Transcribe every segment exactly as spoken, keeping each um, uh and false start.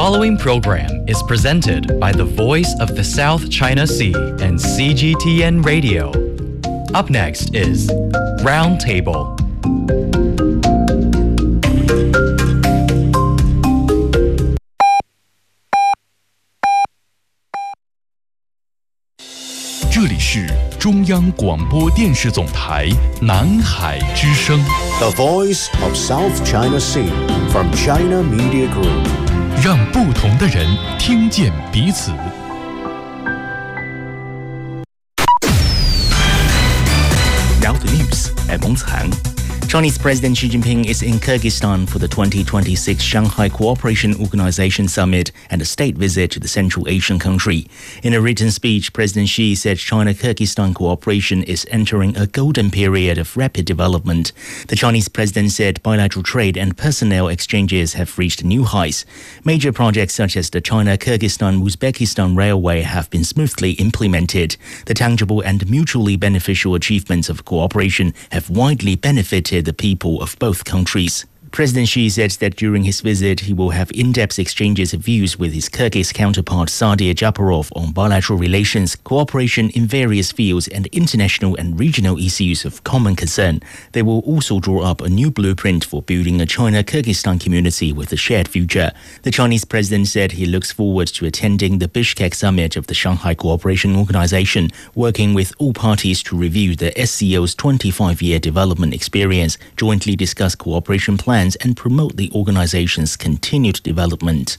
following program is presented by the Voice of the South China Sea and C G T N Radio. Up next is Roundtable. "这里是中央广播电视总台南海之声 The Voice of South China Sea from China Media Group." 让不同的人听见彼此。 Now the news at Mongshan. Chinese President Xi Jinping is in Kyrgyzstan for the twenty twenty-six Shanghai Cooperation Organization Summit and a state visit to the Central Asian country. In a written speech, President Xi said China-Kyrgyzstan cooperation is entering a golden period of rapid development. The Chinese president said bilateral trade and personnel exchanges have reached new heights. Major projects such as the China-Kyrgyzstan-Uzbekistan Railway have been smoothly implemented. The tangible and mutually beneficial achievements of cooperation have widely benefited the people of both countries. President Xi said that during his visit, he will have in-depth exchanges of views with his Kyrgyz counterpart Sadir Japarov on bilateral relations, cooperation in various fields, and international and regional issues of common concern. They will also draw up a new blueprint for building a China-Kyrgyzstan community with a shared future. The Chinese president said he looks forward to attending the Bishkek summit of the Shanghai Cooperation Organization, working with all parties to review the S C O's twenty-five-year development experience, jointly discuss cooperation plans, and promote the organization's continued development.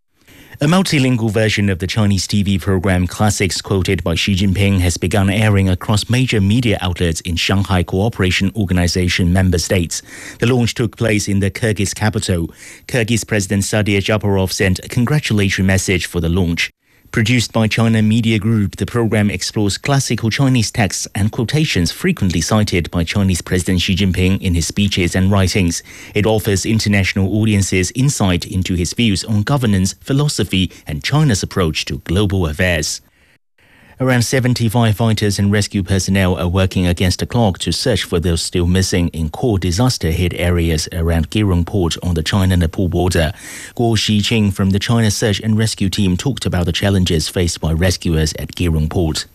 A multilingual version of the Chinese T V program Classics quoted by Xi Jinping has begun airing across major media outlets in Shanghai Cooperation Organization member states. The launch took place in the Kyrgyz capital. Kyrgyz President Sadir Japarov sent a congratulatory message for the launch. Produced by China Media Group, the program explores classical Chinese texts and quotations frequently cited by Chinese President Xi Jinping in his speeches and writings. It offers international audiences insight into his views on governance, philosophy, and China's approach to global affairs. Around seventy firefighters and rescue personnel are working against the clock to search for those still missing in core disaster-hit areas around Girong Port on the China-Nepal border. Guo Xiqing from the China Search and Rescue Team talked about the challenges faced by rescuers at Girong Port.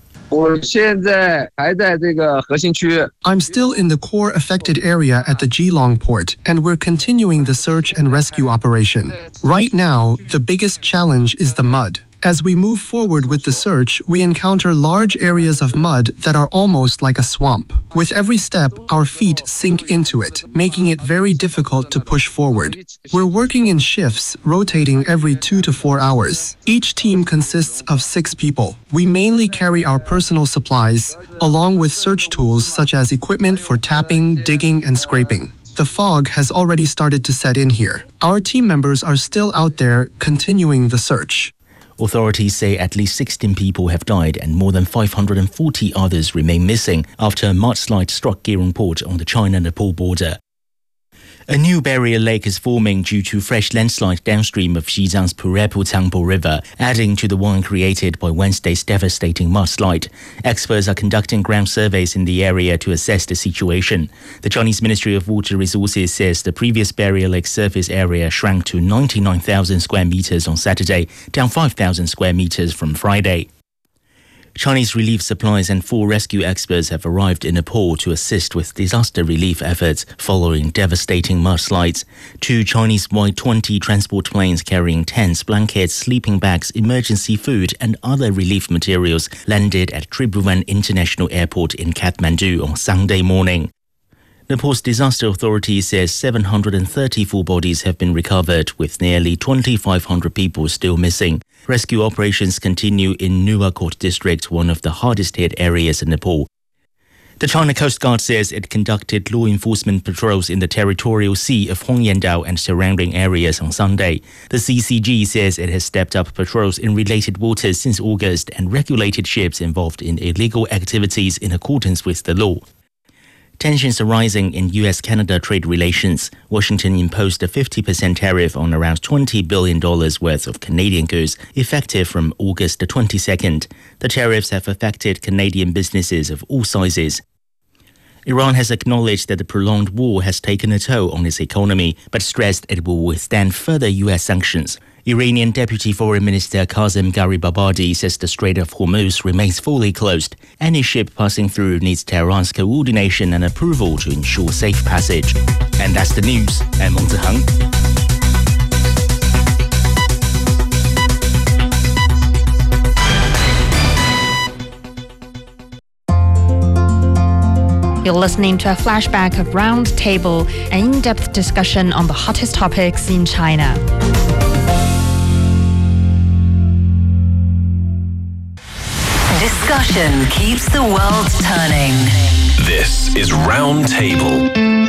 I'm still in the core affected area at the Geelong port, and we're continuing the search and rescue operation. Right now, the biggest challenge is the mud. As we move forward with the search, we encounter large areas of mud that are almost like a swamp. With every step, our feet sink into it, making it very difficult to push forward. We're working in shifts, rotating every two to four hours. Each team consists of six people. We mainly carry our personal supplies, along with search tools such as equipment for tapping, digging, and scraping. The fog has already started to set in here. Our team members are still out there continuing the search. Authorities say at least sixteen people have died and more than five hundred forty others remain missing after a mudslide struck Girong Port on the China-Nepal border. A new barrier lake is forming due to fresh landslide downstream of Xizang's Purepu Tangpo River, adding to the one created by Wednesday's devastating mudslide. Experts are conducting ground surveys in the area to assess the situation. The Chinese Ministry of Water Resources says the previous barrier lake surface area shrank to ninety-nine thousand square meters on Saturday, down five thousand square meters from Friday. Chinese relief supplies and four rescue experts have arrived in Nepal to assist with disaster relief efforts following devastating mudslides. Two Chinese Y twenty transport planes carrying tents, blankets, sleeping bags, emergency food and other relief materials landed at Tribhuvan International Airport in Kathmandu on Sunday morning. Nepal's disaster authority says seven hundred thirty-four bodies have been recovered, with nearly twenty-five hundred people still missing. Rescue operations continue in Nuwakot district, one of the hardest hit areas in Nepal. The China Coast Guard says it conducted law enforcement patrols in the territorial sea of Hongyandao and surrounding areas on Sunday. The C C G says it has stepped up patrols in related waters since August and regulated ships involved in illegal activities in accordance with the law. Tensions are rising in U S Canada trade relations. Washington imposed a fifty percent tariff on around twenty billion dollars worth of Canadian goods, effective from August the twenty-second. The tariffs have affected Canadian businesses of all sizes. Iran has acknowledged that the prolonged war has taken a toll on its economy, but stressed it will withstand further U S sanctions. Iranian Deputy Foreign Minister Qasem Garibabadi says the Strait of Hormuz remains fully closed. Any ship passing through needs Tehran's coordination and approval to ensure safe passage. And that's the news. I'm Meng Ziheng. You're listening to a flashback of Roundtable, an in-depth discussion on the hottest topics in China. Discussion keeps the world turning. This is Roundtable.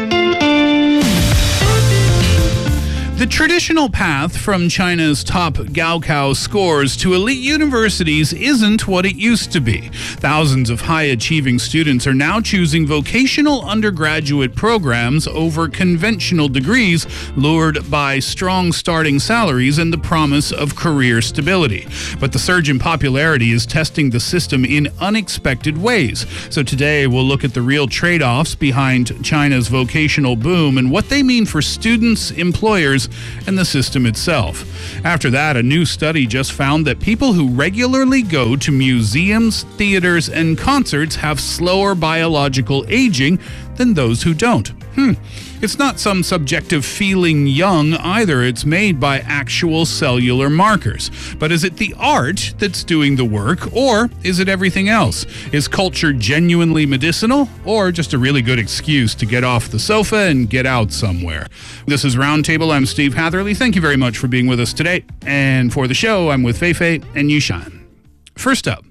The traditional path from China's top Gaokao scores to elite universities isn't what it used to be. Thousands of high-achieving students are now choosing vocational undergraduate programs over conventional degrees, lured by strong starting salaries and the promise of career stability. But the surge in popularity is testing the system in unexpected ways. So today we'll look at the real trade-offs behind China's vocational boom and what they mean for students, employers, and the system itself. After that, a new study just found that people who regularly go to museums, theaters, and concerts have slower biological aging than those who don't. Hmm. It's not some subjective feeling young either. It's made by actual cellular markers. But is it the art that's doing the work, or is it everything else? Is culture genuinely medicinal, or just a really good excuse to get off the sofa and get out somewhere? This is Roundtable. I'm Steve Hatherley. Thank you very much for being with us today. And for the show, I'm with Feifei and Yushan. First up,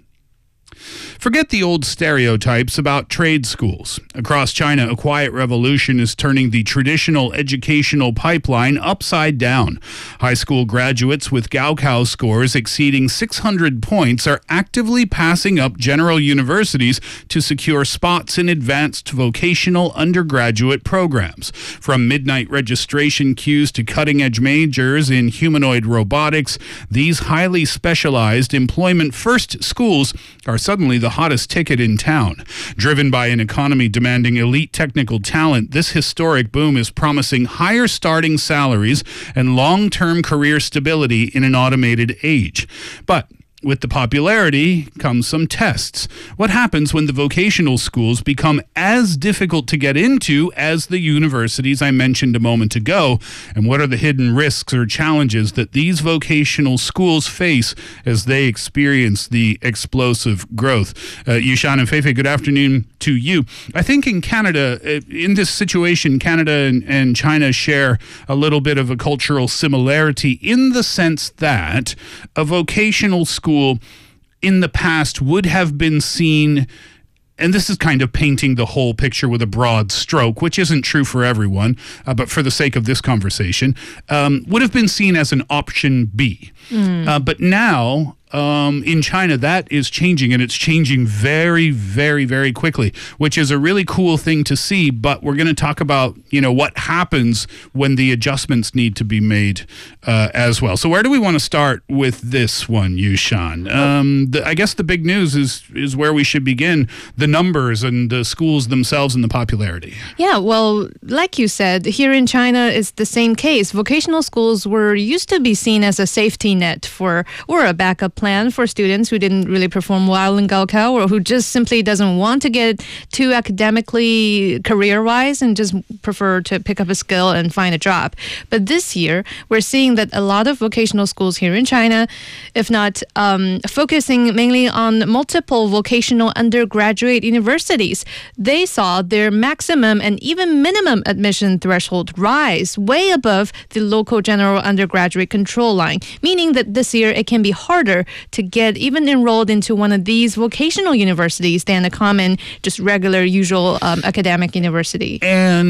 forget the old stereotypes about trade schools. Across China, a quiet revolution is turning the traditional educational pipeline upside down. High school graduates with Gaokao scores exceeding six hundred points are actively passing up general universities to secure spots in advanced vocational undergraduate programs. From midnight registration queues to cutting-edge majors in humanoid robotics, these highly specialized employment-first schools are suddenly the hottest ticket in town. Driven by an economy demanding elite technical talent, this historic boom is promising higher starting salaries and long-term career stability in an automated age. But with the popularity comes some tests. What happens when the vocational schools become as difficult to get into as the universities I mentioned a moment ago? And what are the hidden risks or challenges that these vocational schools face as they experience the explosive growth? Uh, Yushan and Feifei, good afternoon to you. I think in Canada, in this situation, Canada and, and China share a little bit of a cultural similarity in the sense that a vocational school School in the past would have been seen, and this is kind of painting the whole picture with a broad stroke, which isn't true for everyone, uh, but for the sake of this conversation, um, would have been seen as an option B. Mm. Uh, but now, um, in China, that is changing, and it's changing very, very, very quickly, which is a really cool thing to see. But we're going to talk about, you know, what happens when the adjustments need to be made uh, as well. So where do we want to start with this one, Yushan? Um, the, I guess the big news is is where we should begin, the numbers and the schools themselves and the popularity. Yeah, well, like you said, here in China, it's the same case. Vocational schools were used to be seen as a safety net for, or a backup plan for students who didn't really perform well in Gaokao, or who just simply doesn't want to get too academically career-wise and just prefer to pick up a skill and find a job. But this year, we're seeing that a lot of vocational schools here in China, if not um, focusing mainly on multiple vocational undergraduate universities, they saw their maximum and even minimum admission threshold rise way above the local general undergraduate control line, meaning that this year it can be harder to get even enrolled into one of these vocational universities than a common, just regular, usual um, academic university.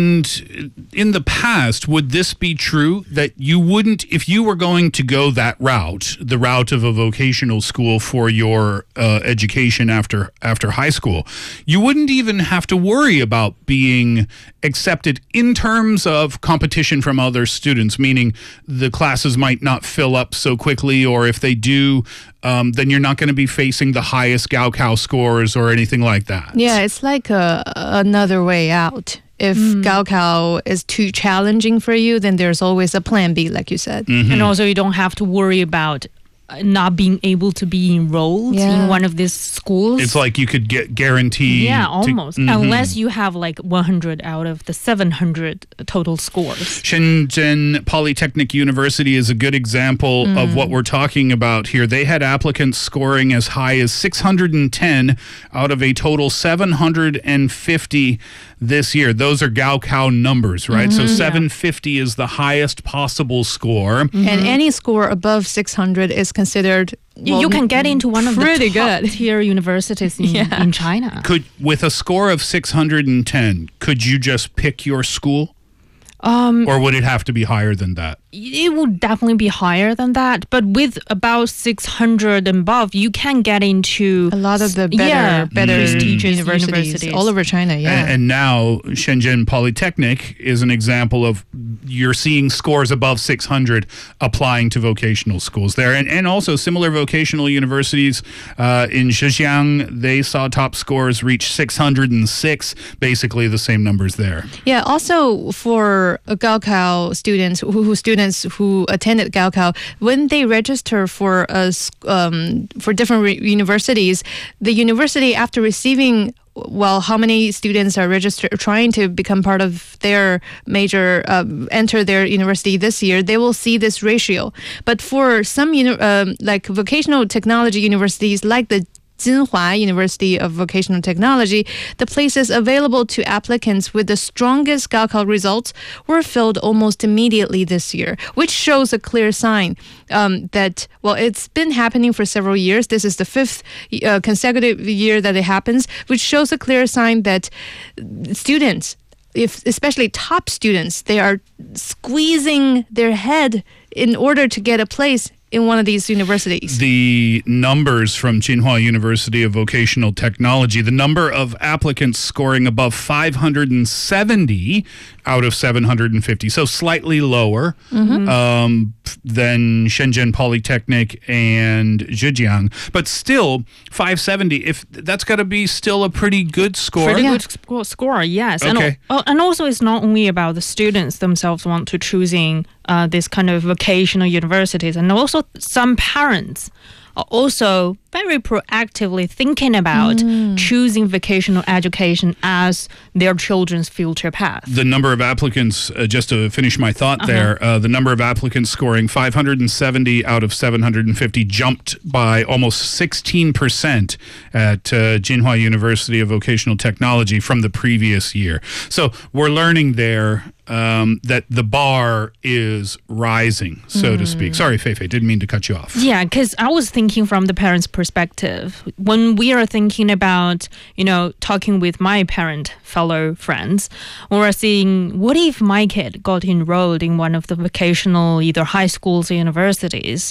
And in the past, would this be true that you wouldn't, if you were going to go that route, the route of a vocational school for your uh, education after after high school, you wouldn't even have to worry about being accepted in terms of competition from other students, meaning the classes might not fill up so quickly, or if they do, um, then you're not going to be facing the highest Gaokao scores or anything like that. Yeah, it's like a, another way out. If mm. Gaokao is too challenging for you, then there's always a plan B, like you said. Mm-hmm. And also you don't have to worry about not being able to be enrolled yeah. in one of these schools. It's like you could get guaranteed. Yeah, almost. To, mm-hmm. Unless you have like one hundred out of the seven hundred total scores. Shenzhen Polytechnic University is a good example mm. of what we're talking about here. They had applicants scoring as high as six hundred ten out of a total seven hundred fifty this year. Those are Gaokao numbers, right? Mm-hmm. So seven fifty yeah. is the highest possible score. Mm-hmm. And any score above six hundred is considered well, you can get into one of the top good. tier universities in, yeah. in China. Could with a score of six hundred ten, could you just pick your school? Um, or would it have to be higher than that? It would definitely be higher than that. But with about six hundred and above, you can get into a lot of the better, yeah, better prestigious mm. universities, universities all over China. Yeah. And, and now Shenzhen Polytechnic is an example of you're seeing scores above six hundred applying to vocational schools there. And, and also similar vocational universities uh, in Zhejiang, they saw top scores reach six hundred six, basically the same numbers there. Yeah, also for Gaokao students who, who students who attended Gaokao, when they register for a, um, for different re- universities, the university, after receiving well, how many students are registered trying to become part of their major, uh, enter their university this year, they will see this ratio. But for some, uni- um, like vocational technology universities, like the Tsinghua University of Vocational Technology, the places available to applicants with the strongest Gaokao results were filled almost immediately this year, which shows a clear sign um, that, well, it's been happening for several years. This is the fifth uh, consecutive year that it happens, which shows a clear sign that students, if especially top students, they are squeezing their head in order to get a place in one of these universities. The numbers from Tsinghua University of Vocational Technology, the number of applicants scoring above five hundred seventy out of seven hundred fifty, so slightly lower mm-hmm. um, than Shenzhen Polytechnic and Zhejiang, but still five seventy. If that's got to be still a pretty good score. Pretty yeah. good sc- score, yes. Okay. And, and also, it's not only about the students themselves want to choosing uh, this kind of vocational universities, and also some parents are also very proactively thinking about mm. choosing vocational education as their children's future path. The number of applicants, uh, just to finish my thought uh-huh. there, uh, the number of applicants scoring five hundred seventy out of seven hundred fifty jumped by almost sixteen percent at uh, Tsinghua University of Vocational Technology from the previous year. So we're learning there um, that the bar is rising, so mm. to speak. Sorry, Feifei, didn't mean to cut you off. Yeah, because I was thinking from the parents' perspective. When we are thinking about, you know, talking with my parent fellow friends, we're seeing, what if my kid got enrolled in one of the vocational either high schools or universities?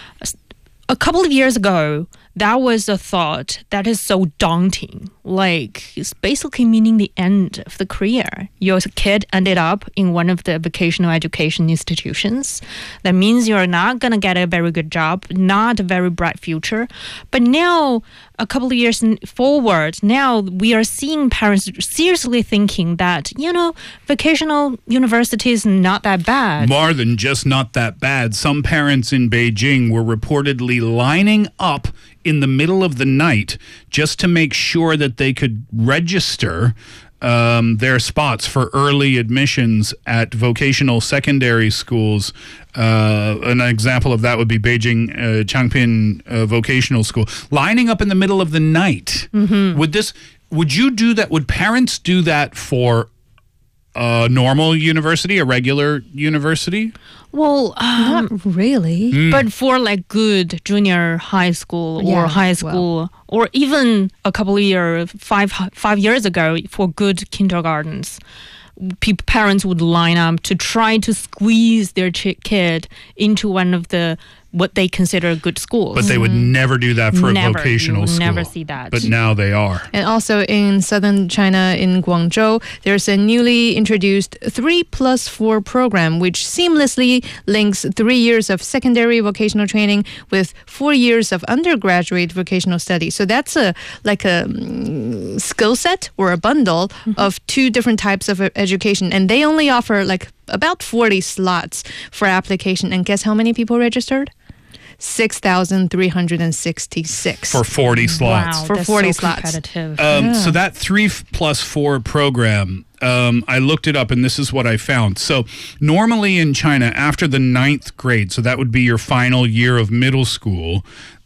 A couple of years ago, that was a thought that is so daunting. Like, it's basically meaning the end of the career. Your kid ended up in one of the vocational education institutions. That means you're not going to get a very good job, not a very bright future. But now, a couple of years forward, now we are seeing parents seriously thinking that, you know, vocational university is not that bad. More than just not that bad. Some parents in Beijing were reportedly lining up in the middle of the night just to make sure that they could register um, their spots for early admissions at vocational secondary schools. Uh, an example of that would be Beijing uh, Changpin uh, Vocational School. Lining up in the middle of the night. Mm-hmm. Would this? Would you do that? Would parents do that for a normal university, a regular university? Well, um, not really. Mm. But for like good junior high school or Yeah, high school, well. or even a couple of years, five five years ago, for good kindergartens, people, parents would line up to try to squeeze their ch- kid into one of the what they consider good schools. But they would never do that for never, a vocational you school. Never see that. But now they are. And also in southern China, in Guangzhou, there's a newly introduced three plus four program, which seamlessly links three years of secondary vocational training with four years of undergraduate vocational study. So that's a like a um, skill set or a bundle mm-hmm. of two different types of education. And they only offer like about forty slots for application. And guess how many people registered? six thousand three hundred sixty-six. For forty slots. Wow, for that's forty so slots. Competitive. Um, Yeah. So that three plus four program, um, I looked it up and this is what I found. So normally in China, after the ninth grade, so that would be your final year of middle school,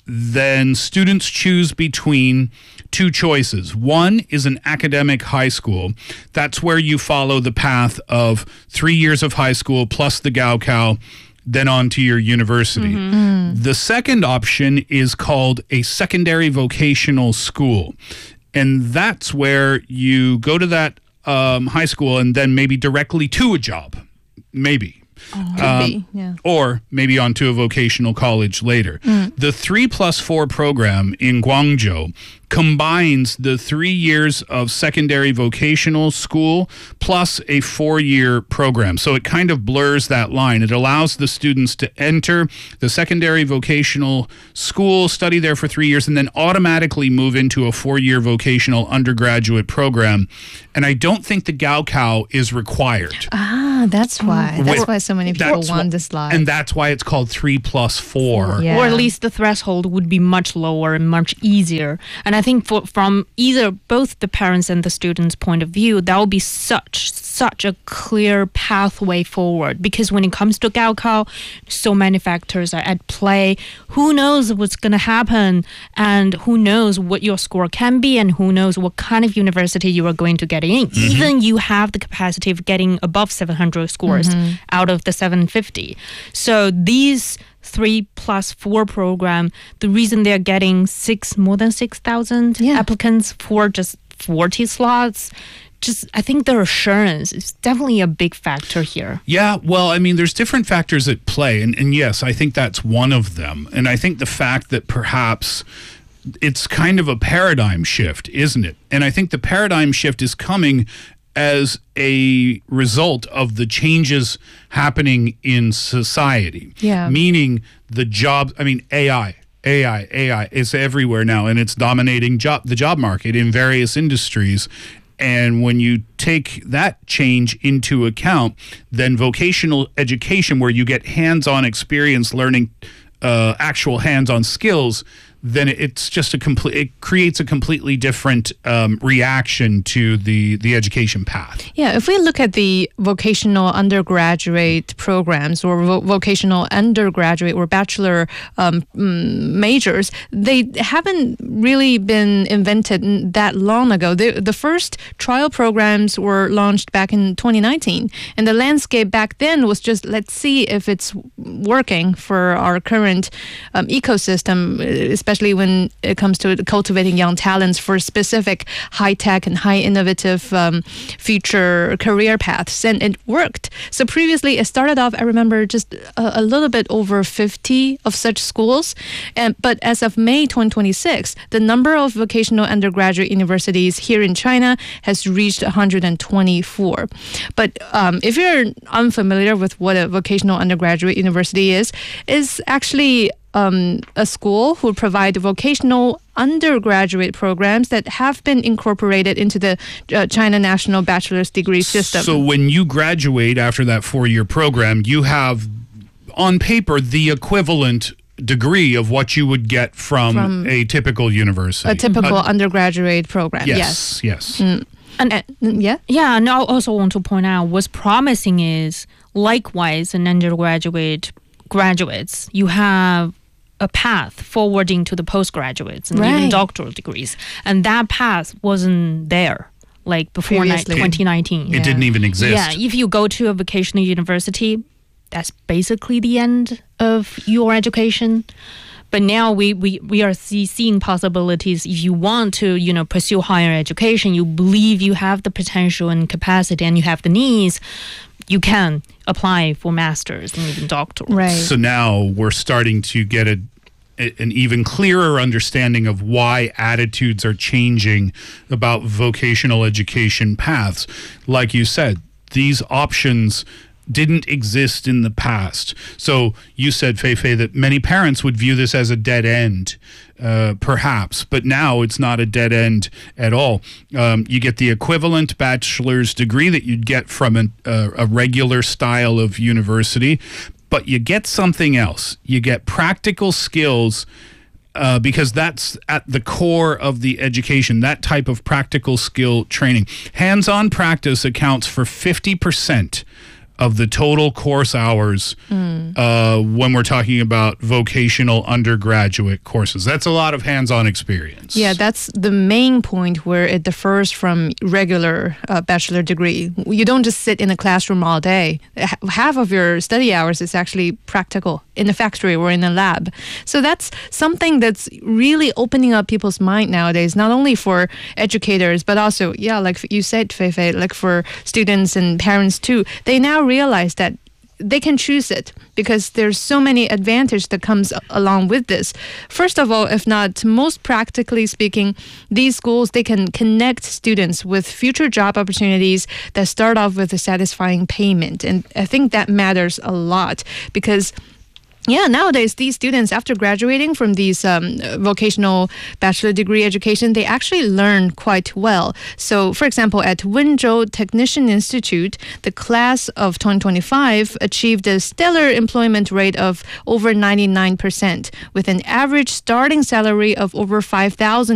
then students choose between two choices. One is an academic high school. That's where you follow the path of three years of high school plus the Gaokao, then on to your university. Mm-hmm. The second option is called a secondary vocational school. And that's where you go to that um, high school and then maybe directly to a job. Maybe. Oh, could Um, be, yeah. Or maybe onto a vocational college later. Mm. The three plus four program in Guangzhou combines the three years of secondary vocational school plus a four-year program. So it kind of blurs that line. It allows the students to enter the secondary vocational school, study there for three years, and then automatically move into a four-year vocational undergraduate program. And I don't think the Gaokao is required. Ah, that's why. That's With- why so many people That's want wh- this slide. And that's why it's called three plus four. Yeah. Or at least the threshold would be much lower and much easier. And I think for, from either both the parents and the students' point of view, that will be such such a clear pathway forward. Because when it comes to Gaokao, so many factors are at play. Who knows what's going to happen, and who knows what your score can be, and who knows what kind of university you are going to get in. Mm-hmm. Even you have the capacity of getting above seven hundred scores Mm-hmm. out of the seven fifty. So these three plus four program, the reason they're getting six more than six thousand Yeah. applicants for just forty slots, just I think the assurance is definitely a big factor here. Yeah, well, I mean, there's different factors at play. And, and yes, I think that's one of them. And I think the fact that perhaps it's kind of a paradigm shift, isn't it? And I think the paradigm shift is coming as a result of the changes happening in society. Yeah. Meaning the job, I mean, A I. A I, A I is everywhere now, and it's dominating job the job market in various industries. And when you take that change into account, then vocational education, where you get hands-on experience learning uh, actual hands-on skills, then it's just a complete, it creates a completely different um, reaction to the, the education path. Yeah, if we look at the vocational undergraduate programs or vo- vocational undergraduate or bachelor um, majors, they haven't really been invented that long ago. The, the first trial programs were launched back in twenty nineteen, and the landscape back then was just, let's see if it's working for our current um, ecosystem, especially especially when it comes to cultivating young talents for specific high-tech and high-innovative um, future career paths. And it worked. So previously, it started off, I remember, just a, a little bit over fifty of such schools. And But as of May twenty twenty-six, the number of vocational undergraduate universities here in China has reached one hundred twenty-four. But um, if you're unfamiliar with what a vocational undergraduate university is, is actually Um, a school who provide vocational undergraduate programs that have been incorporated into the uh, China National Bachelor's Degree System. So when you graduate after that four-year program, you have, on paper, the equivalent degree of what you would get from, From a typical university. a typical Uh, undergraduate program. yes, yes. Mm. And Uh, yeah? Yeah, and I also want to point out what's promising is, likewise, in undergraduate graduates, you have a path forwarding to the postgraduates and even Right. doctoral degrees. And that path wasn't there like before ni- Previously. twenty nineteen. It didn't even exist. Yeah, if you go to a vocational university, that's basically the end of your education. But now we, we, we are see, seeing possibilities. If you want to, you know, pursue higher education, you believe you have the potential and capacity and you have the needs, you can apply for masters and even doctorate. Right. So now we're starting to get a an even clearer understanding of why attitudes are changing about vocational education paths. Like you said, these options didn't exist in the past. So you said, Feifei, that many parents would view this as a dead end, uh, perhaps, but now it's not a dead end at all. Um, you get the equivalent bachelor's degree that you'd get from a, a, a regular style of university, but you get something else. You get practical skills uh, because that's at the core of the education, that type of practical skill training. Hands-on practice accounts for fifty percent of the total course hours mm. uh, when we're talking about vocational undergraduate courses. That's a lot of hands-on experience. Yeah, that's the main point where it differs from regular uh, bachelor degree. You don't just sit in a classroom all day. H- half of your study hours is actually practical in a factory or in a lab. So that's something that's really opening up people's mind nowadays, not only for educators, but also, yeah, like you said, Feifei, like for students and parents too. They now realize that they can choose it because there's so many advantages that comes along with this. First of all, if not most practically speaking, these schools, they can connect students with future job opportunities that start off with a satisfying payment. And I think that matters a lot because yeah, nowadays, these students, after graduating from these um, vocational bachelor degree education, they actually learn quite well. So, for example, at Wenzhou Technician Institute, the class of twenty twenty-five achieved a stellar employment rate of over ninety-nine percent, with an average starting salary of over five thousand